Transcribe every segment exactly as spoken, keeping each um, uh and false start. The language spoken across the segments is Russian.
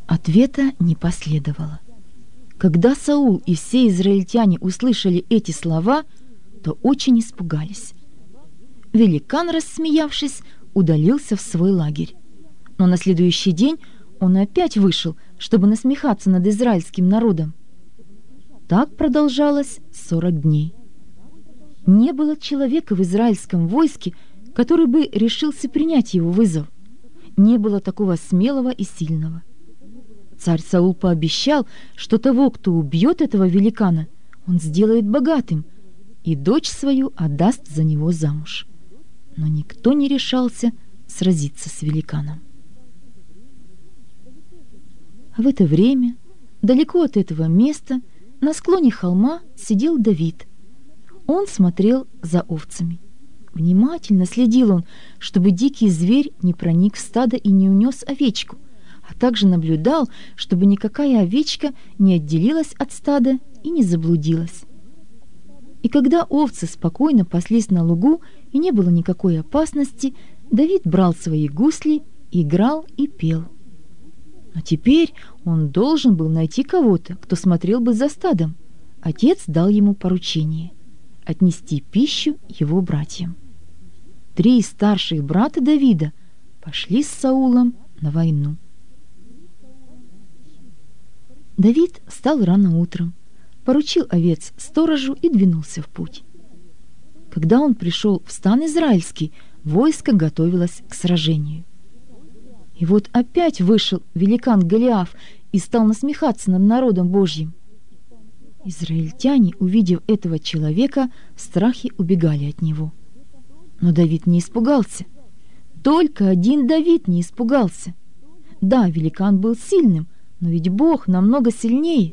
Ответа не последовало. Когда Саул и все израильтяне услышали эти слова, то очень испугались. Великан, рассмеявшись, удалился в свой лагерь. Но на следующий день он опять вышел, чтобы насмехаться над израильским народом. Так продолжалось сорок дней. Не было человека в израильском войске, который бы решился принять его вызов. Не было такого смелого и сильного. Царь Саул пообещал, что того, кто убьет этого великана, он сделает богатым, и дочь свою отдаст за него замуж. Но никто не решался сразиться с великаном. В это время, далеко от этого места, на склоне холма сидел Давид. Он смотрел за овцами. Внимательно следил он, чтобы дикий зверь не проник в стадо и не унес овечку, а также наблюдал, чтобы никакая овечка не отделилась от стада и не заблудилась. И когда овцы спокойно паслись на лугу и не было никакой опасности, Давид брал свои гусли, играл и пел. Но теперь он должен был найти кого-то, кто смотрел бы за стадом. Отец дал ему поручение — отнести пищу его братьям. Три старших брата Давида пошли с Саулом на войну. Давид встал рано утром, поручил овец сторожу и двинулся в путь. Когда он пришел в стан израильский, войско готовилось к сражению. И вот опять вышел великан Голиаф и стал насмехаться над народом Божьим. Израильтяне, увидев этого человека, в страхе убегали от него. Но Давид не испугался. Только один Давид не испугался. Да, великан был сильным, но ведь Бог намного сильнее.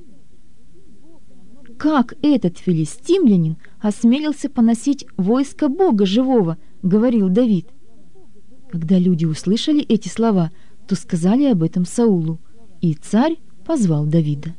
«Как этот филистимлянин осмелился поносить войско Бога живого?» — говорил Давид. Когда люди услышали эти слова, то сказали об этом Саулу, и царь позвал Давида.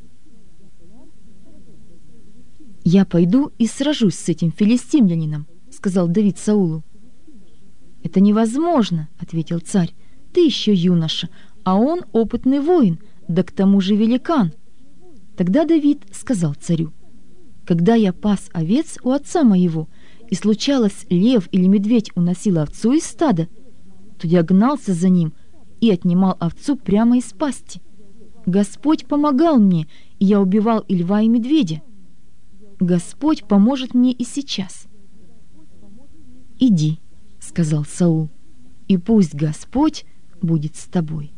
«Я пойду и сражусь с этим филистимлянином», — сказал Давид Саулу. «Это невозможно», — ответил царь. «Ты еще юноша, а он опытный воин, да к тому же великан». Тогда Давид сказал царю: «Когда я пас овец у отца моего, и случалось, лев или медведь уносил овцу из стада, то я гнался за ним и отнимал овцу прямо из пасти. Господь помогал мне, и я убивал и льва, и медведя. Господь поможет мне и сейчас». «Иди», — сказал Саул, — «и пусть Господь будет с тобой».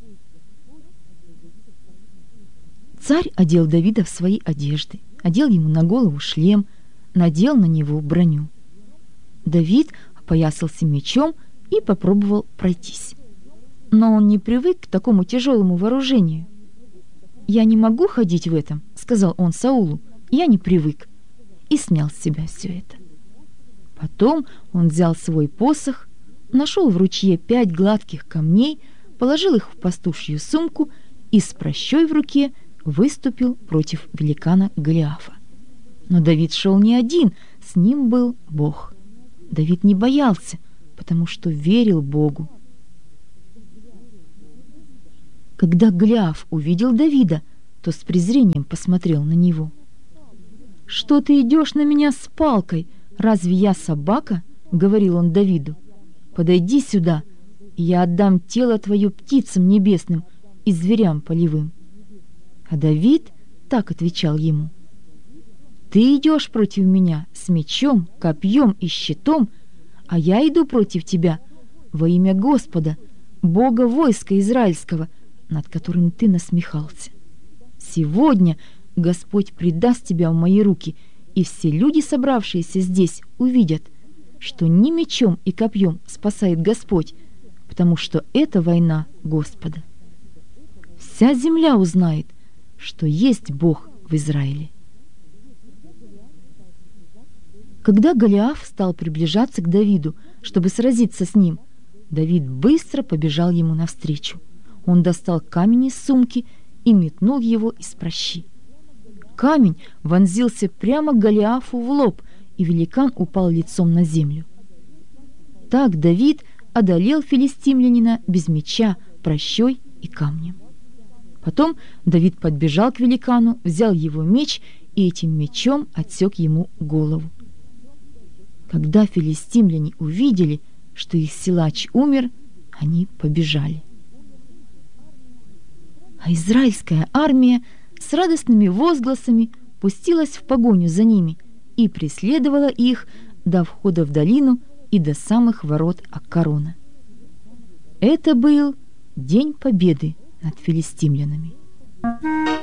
Царь одел Давида в свои одежды, одел ему на голову шлем, надел на него броню. Давид опоясался мечом и попробовал пройтись. Но он не привык к такому тяжелому вооружению. «Я не могу ходить в этом», — сказал он Саулу, — «я не привык», и снял с себя все это. Потом он взял свой посох, нашел в ручье пять гладких камней, положил их в пастушью сумку и с пращой в руке выступил против великана Голиафа. Но Давид шел не один, с ним был Бог. Давид не боялся, потому что верил Богу. Когда Голиаф увидел Давида, то с презрением посмотрел на него. «Что ты идешь на меня с палкой? Разве я собака?» — говорил он Давиду. «Подойди сюда, и я отдам тело твое птицам небесным и зверям полевым». А Давид так отвечал ему: «Ты идешь против меня с мечом, копьем и щитом, а я иду против тебя во имя Господа, Бога войска израильского, над которым ты насмехался. Сегодня Господь предаст тебя в мои руки, и все люди, собравшиеся здесь, увидят, что не мечом и копьем спасает Господь, потому что это война Господа. Вся земля узнает, что есть Бог в Израиле». Когда Голиаф стал приближаться к Давиду, чтобы сразиться с ним, Давид быстро побежал ему навстречу. Он достал камень из сумки и метнул его из пращи. Камень вонзился прямо Голиафу в лоб, и великан упал лицом на землю. Так Давид одолел филистимлянина без меча, пращой и камнем. Потом Давид подбежал к великану, взял его меч и этим мечом отсек ему голову. Когда филистимляне увидели, что их силач умер, они побежали. А израильская армия с радостными возгласами пустилась в погоню за ними и преследовала их до входа в долину и до самых ворот Аккарона. Это был день победы над филистимлянами.